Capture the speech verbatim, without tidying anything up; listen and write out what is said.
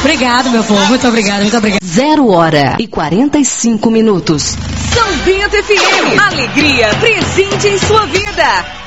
Obrigado, meu povo. Muito obrigado, muito obrigado. Zero hora e quarenta e cinco minutos. São Bento F M. Alegria presente em sua vida.